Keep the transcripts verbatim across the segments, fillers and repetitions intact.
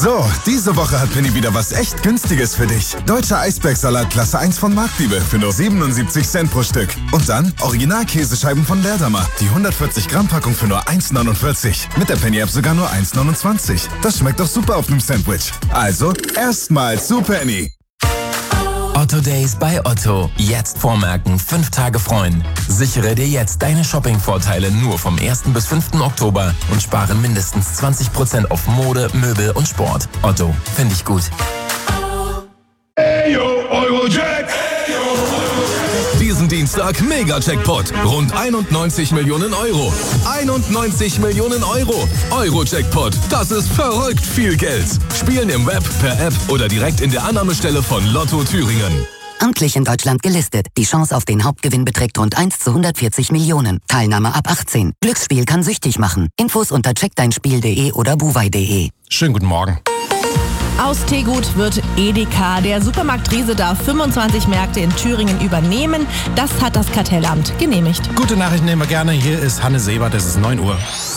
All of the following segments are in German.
So, diese Woche hat Penny wieder was echt Günstiges für dich. Deutscher Eisbergsalat Klasse eins von Marktliebe für nur siebenundsiebzig Cent pro Stück. Und dann Original-Käsescheiben von Leerdammer. Die hundertvierzig Gramm Packung für nur eins neunundvierzig. Mit der Penny-App sogar nur eins neunundzwanzig. Das schmeckt doch super auf einem Sandwich. Also, erstmal zu Penny. Otto Days bei Otto. Jetzt vormerken, fünf Tage freuen. Sichere dir jetzt deine Shopping-Vorteile nur vom ersten bis fünften Oktober und spare mindestens zwanzig Prozent auf Mode, Möbel und Sport. Otto, finde ich gut. Hey yo, Eurojack! Diesen Dienstag Mega-Jackpot. Rund einundneunzig Millionen Euro. einundneunzig Millionen Euro. Euro-Jackpot. Das ist verrückt viel Geld. Spielen im Web, per App oder direkt in der Annahmestelle von Lotto Thüringen. Amtlich in Deutschland gelistet. Die Chance auf den Hauptgewinn beträgt rund eins zu hundertvierzig Millionen. Teilnahme ab achtzehn. Glücksspiel kann süchtig machen. Infos unter check dein spiel punkt de oder buwei punkt de. Schönen guten Morgen. Aus Tegut wird Edeka. Der Supermarkt Riese darf fünfundzwanzig Märkte in Thüringen übernehmen. Das hat das Kartellamt genehmigt. Gute Nachrichten nehmen wir gerne. Hier ist Hanne Sebert, es ist neun Uhr.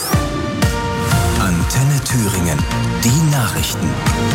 Antenne Thüringen. Die Nachrichten.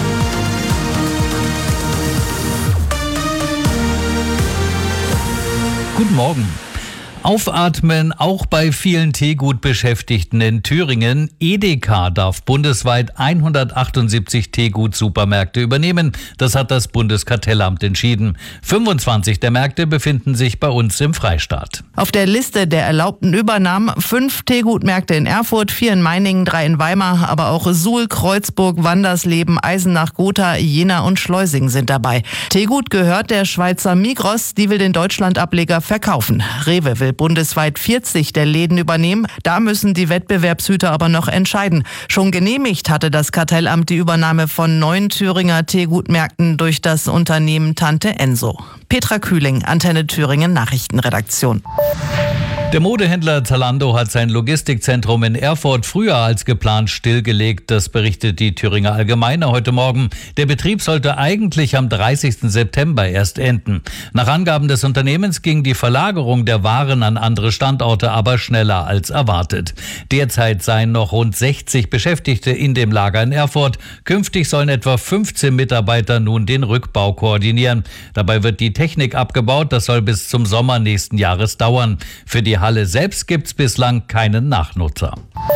Guten Morgen. Aufatmen auch bei vielen Teegut-Beschäftigten in Thüringen. Edeka darf bundesweit hundertachtundsiebzig Teegut-Supermärkte übernehmen. Das hat das Bundeskartellamt entschieden. fünfundzwanzig der Märkte befinden sich bei uns im Freistaat. Auf der Liste der erlaubten Übernahmen fünf Teegut-Märkte in Erfurt, vier in Meiningen, drei in Weimar, aber auch Suhl, Kreuzburg, Wandersleben, Eisenach, Gotha, Jena und Schleusing sind dabei. Teegut gehört der Schweizer Migros, die will den Deutschlandableger verkaufen. Rewe will bundesweit vierzig der Läden übernehmen. Da müssen die Wettbewerbshüter aber noch entscheiden. Schon genehmigt hatte das Kartellamt die Übernahme von neun Thüringer Teegut-Märkten durch das Unternehmen Tante Enso. Petra Kühling, Antenne Thüringen Nachrichtenredaktion. Der Modehändler Zalando hat sein Logistikzentrum in Erfurt früher als geplant stillgelegt. Das berichtet die Thüringer Allgemeine heute Morgen. Der Betrieb sollte eigentlich am dreißigsten September erst enden. Nach Angaben des Unternehmens ging die Verlagerung der Waren an andere Standorte aber schneller als erwartet. Derzeit seien noch rund sechzig Beschäftigte in dem Lager in Erfurt. Künftig sollen etwa fünfzehn Mitarbeiter nun den Rückbau koordinieren. Dabei wird die Technik abgebaut. Das soll bis zum Sommer nächsten Jahres dauern. Für die Halle selbst gibt's bislang keinen Nachnutzer.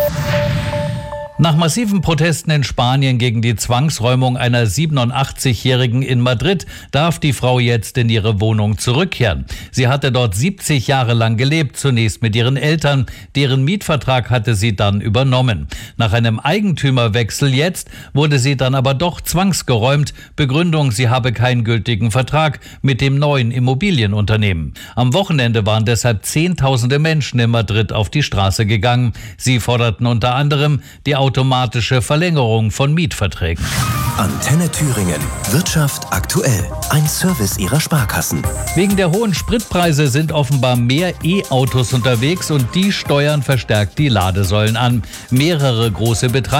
Nach massiven Protesten in Spanien gegen die Zwangsräumung einer siebenundachtzigjährigen in Madrid darf die Frau jetzt in ihre Wohnung zurückkehren. Sie hatte dort siebzig Jahre lang gelebt, zunächst mit ihren Eltern. Deren Mietvertrag hatte sie dann übernommen. Nach einem Eigentümerwechsel jetzt wurde sie dann aber doch zwangsgeräumt. Begründung, sie habe keinen gültigen Vertrag mit dem neuen Immobilienunternehmen. Am Wochenende waren deshalb Zehntausende Menschen in Madrid auf die Straße gegangen. Sie forderten unter anderem die automatische Verlängerung von Mietverträgen. Antenne Thüringen. Wirtschaft aktuell. Ein Service ihrer Sparkassen. Wegen der hohen Spritpreise sind offenbar mehr E-Autos unterwegs und die steuern verstärkt die Ladesäulen an. Mehrere große Betreiber